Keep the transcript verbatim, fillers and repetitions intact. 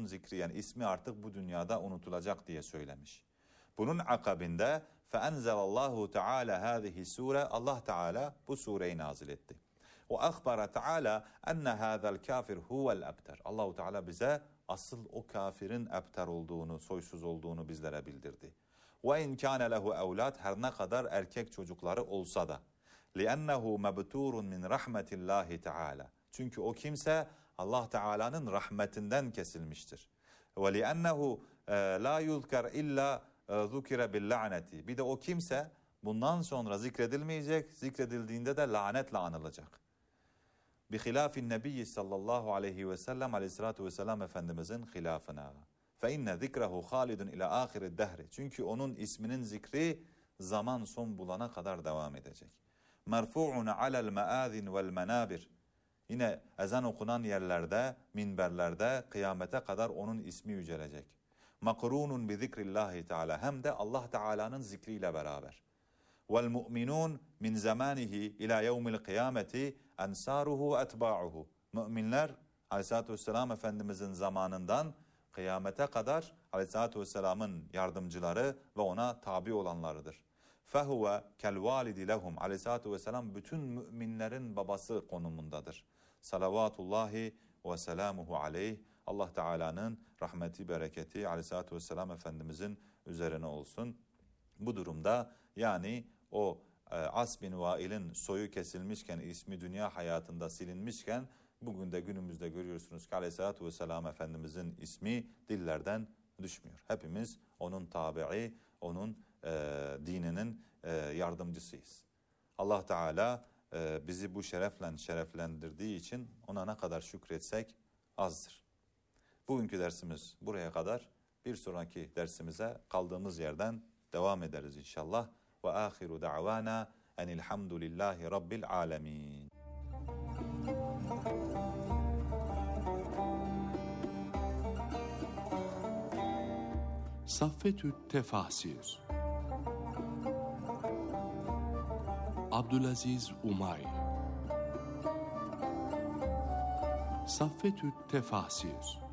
zikri yani ismi artık bu dünyada unutulacak diye söylemiş. Bunun akabinde فَاَنْزَلَ اللّٰهُ تَعَالَى هَذِهِ sure Allah Teala bu sureyi nazil etti. وَاَخْبَرَ تَعَالَى اَنَّ هَذَا الْكَافِرْ هُوَ الْاَبْتَرِ Allah-u Teala bize asıl o kafirin ebter olduğunu, soysuz olduğunu bizlere bildirdi. وَاِنْ كَانَ لَهُ اَوْلَادٍ Her ne kadar erkek çocukları olsa da. لِأَنَّهُ مَبْتُورٌ مِنْ رَحْمَةِ اللّٰهِ تَعَالَى Çünkü o kimse Allah Teala'nın rahmetinden kesilmiştir. وَلِأَنَّهُ لَا يُذْكَرْ اِلَّا ذُكِرَ بِاللَّعْنَةِ Bir de o kimse bundan sonra zikredilmeyecek, zikredildiğinde de lanetle anılacak. بِخِلَافِ النَّبِيِّ sallallahu aleyhi ve sellem aleyhissalatu vesselam Efendimizin hilafına. فَاِنَّ ذِكْرَهُ خَالِدٌ اِلَى آخِرِ الدَّهْرِ Çünkü onun isminin zikri zaman son bulana kadar devam edecek. مَرْفُعٌ عَلَى الْمَآذِنِ وَالْمَنَابِرِ Yine ezan okunan yerlerde, minberlerde kıyamete kadar onun ismi yücelecek. مَقْرُونٌ بِذِكْرِ اللّٰهِ Teala Hem de Allah Teala'nın zikriyle beraber. وَالْمُؤْمِنُونَ مِنْ زَمَانِهِ اِلَى يَوْمِ الْقِيَامَةِ اَنْسَارُهُ وَاَتْبَاعُهُ Müminler Aleyhisselatü Vesselam Efendimizin zamanından kıyamete kadar Aleyhisselatü Vesselam'ın yardımcıları ve ona tabi olanlarıdır. فَهُوَ كَالْوَالِدِ لَهُمْ Aleyhisselatü Vesselam bütün müminlerin babası konumundadır. Salavatullahi ve selamuhu aleyh Allah Teala'nın rahmeti, bereketi Aleyhisselatü Vesselam Efendimizin üzerine olsun. Bu durumda yani o e, As bin Vail'in soyu kesilmişken, ismi dünya hayatında silinmişken, bugün de günümüzde görüyorsunuz ki Aleyhisselatü Vesselam Efendimizin ismi dillerden düşmüyor. Hepimiz onun tabi'i, onun e, dininin e, yardımcısıyız. Allah Teala e, bizi bu şerefle şereflendirdiği için ona ne kadar şükretsek azdır. Bugünkü dersimiz buraya kadar. Bir sonraki dersimize kaldığımız yerden devam ederiz inşallah. Ve ahiru da'vana enilhamdülillahi rabbil alemin. Saffetü't Tefasir Abdülaziz Umay Saffetü't Tefasir